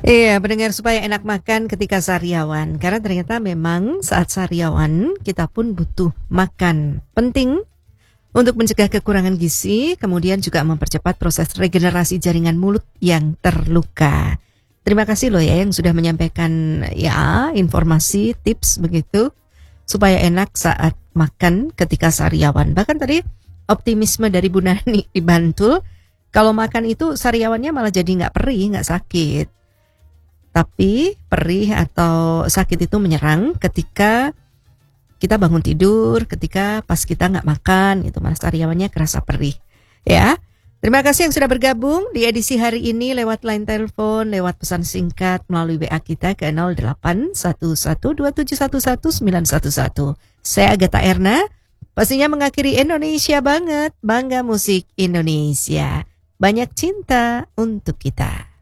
Iya, pendengar supaya enak makan ketika sariawan. Karena ternyata memang saat sariawan kita pun butuh makan. Penting untuk mencegah kekurangan gizi, kemudian juga mempercepat proses regenerasi jaringan mulut yang terluka. Terima kasih loh ya yang sudah menyampaikan ya informasi, tips begitu supaya enak saat makan ketika sariawan. Bahkan tadi optimisme dari Bu Nani di Bantul, kalau makan itu sariawannya malah jadi nggak perih, nggak sakit. Tapi perih atau sakit itu menyerang ketika kita bangun tidur, ketika pas kita nggak makan, itu malah sariawannya kerasa perih. Ya, terima kasih yang sudah bergabung di edisi hari ini lewat line telepon, lewat pesan singkat melalui WA kita ke 0811271111. Saya Agatha Erna, pastinya mengakhiri Indonesia banget, bangga musik Indonesia. Banyak cinta untuk kita.